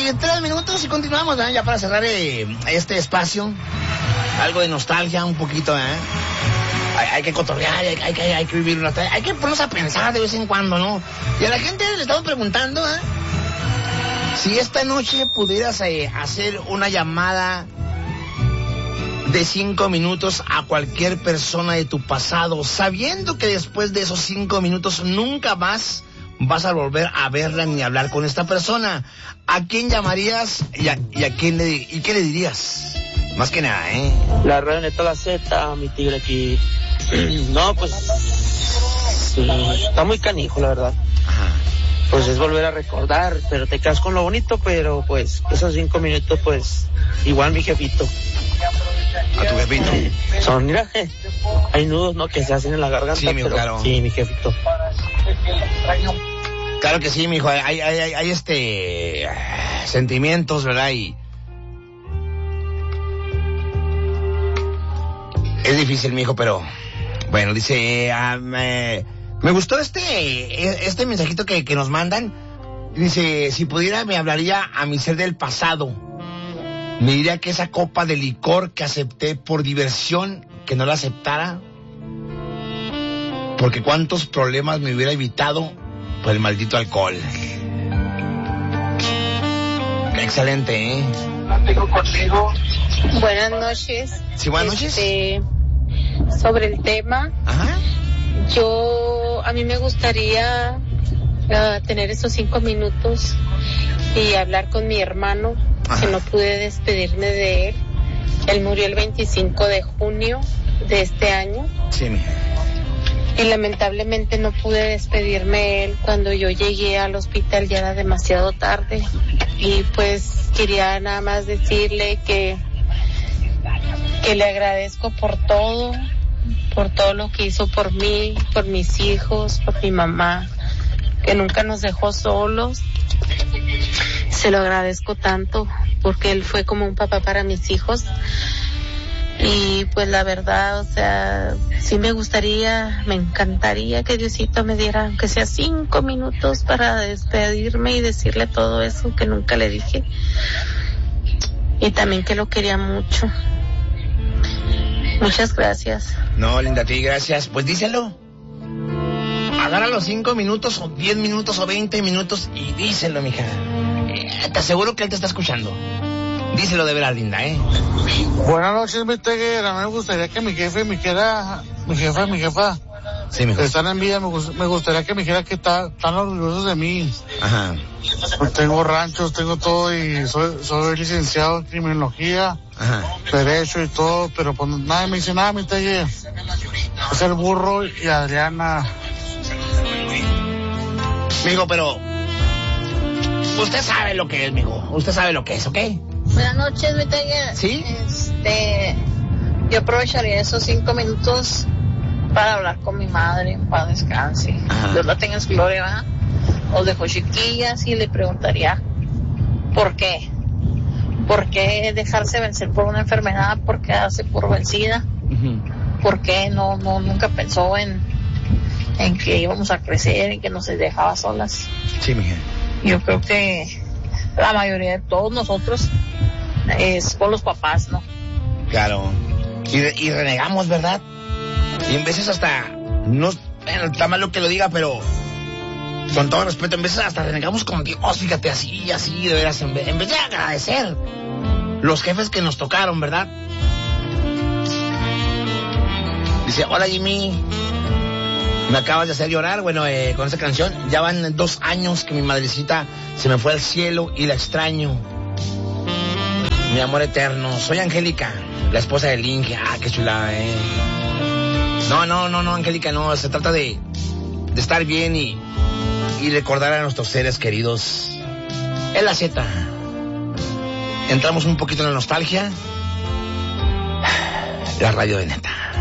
3 minutos y continuamos, ¿eh? Ya para cerrar este espacio. Algo de nostalgia, un poquito, ¿eh? Hay que cotorrear, hay que vivir hay que ponernos a pensar de vez en cuando, ¿no? Y a la gente le estamos preguntando, ¿eh? Si esta noche pudieras hacer una llamada de 5 minutos a cualquier persona de tu pasado, sabiendo que después de esos 5 minutos nunca más vas a volver a verla ni hablar con esta persona, ¿a quién llamarías y qué le dirías? Más que nada, ¿eh? La Radioneta La Z, mi tigre aquí. No, pues sí, está muy canijo, la verdad. Ajá. Pues es volver a recordar, pero te quedas con lo bonito, pero pues esos 5 minutos, pues igual mi jefito. ¿A tu jefito? Son, mira, hay nudos, ¿no? Que se hacen en la garganta. Sí, mijo, pero, claro. Sí, mi jefito. Claro que sí, mijo. Hay sentimientos, ¿verdad? Y es difícil, mijo, pero bueno, dice, me gustó este mensajito que nos mandan. Dice, si pudiera me hablaría a mi ser del pasado. Me diría que esa copa de licor que acepté por diversión, que no la aceptara. Porque cuántos problemas me hubiera evitado por el maldito alcohol. Excelente, ¿eh? Buenas noches. Sí, buenas noches. Sobre el tema, Ajá. a mí me gustaría tener esos 5 minutos y hablar con mi hermano. Ajá. Que no pude despedirme de él. Él murió el 25 de junio de este año. Sí, mija. Y lamentablemente no pude despedirme de él. Cuando yo llegué al hospital ya era demasiado tarde. Y pues quería nada más decirle que le agradezco por todo lo que hizo por mí, por mis hijos, por mi mamá, que nunca nos dejó solos. Se lo agradezco tanto porque él fue como un papá para mis hijos. Y pues la verdad, o sea, sí me encantaría que Diosito me diera, aunque sea 5 minutos para despedirme y decirle todo eso que nunca le dije. Y también que lo quería mucho. Muchas gracias. No, linda, a ti, gracias. Pues díselo. Agarra los 5 minutos, o 10 minutos, o 20 minutos y díselo, mija. Te aseguro que él te está escuchando. Díselo de veras, linda, ¿eh? Buenas noches, mi teguera. Me gustaría que mi jefa, sí, mijo, están en vida. Me gustaría que me dijera que están orgullosos de mí. Ajá. Tengo ranchos, tengo todo y soy licenciado en criminología, ajá, derecho y todo, pero pues nadie me dice nada, mi teguera. Es el burro y Adriana. Mijo, pero usted sabe lo que es, mijo. Usted sabe lo que es, ¿ok? Buenas noches, mi teguera. ¿Sí? Yo aprovecharía esos 5 minutos para hablar con mi madre, para descanse. Ajá. Dios la tenga en su gloria, ¿verdad? Os dejo chiquillas y le preguntaría ¿por qué? ¿Por qué dejarse vencer por una enfermedad? ¿Por qué darse por vencida? Uh-huh. ¿Por qué nunca pensó en que íbamos a crecer, en que nos dejaba solas? Sí, mija. Yo creo que la mayoría de todos nosotros es por los papás, ¿no? Claro. Y renegamos, ¿verdad? Y en veces hasta, no, bueno, está mal lo que lo diga, pero con todo respeto, en veces hasta renegamos con Dios, fíjate, así, de veras, en vez de agradecer los jefes que nos tocaron, ¿verdad? Dice, hola Jimmy, me acabas de hacer llorar, bueno, con esta canción. Ya van 2 años que mi madrecita se me fue al cielo y la extraño. Mi amor eterno, soy Angélica, la esposa de Inge. Ah, qué chula, No, Angélica, no, se trata de estar bien y recordar a nuestros seres queridos. Es la Z. Entramos un poquito en la nostalgia. La radio de neta.